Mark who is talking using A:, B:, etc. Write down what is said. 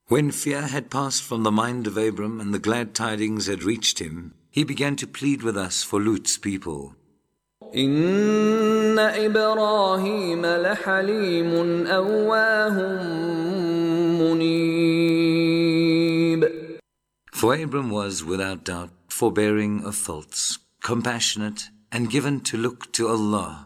A: When fear had passed from the mind of Abram and the glad tidings had reached him, he began to plead with us for Lut's people.
B: إن إبراهيم لحليم أواه منيب.
A: For Abram was, without doubt, forbearing of faults, compassionate, and given to look to Allah.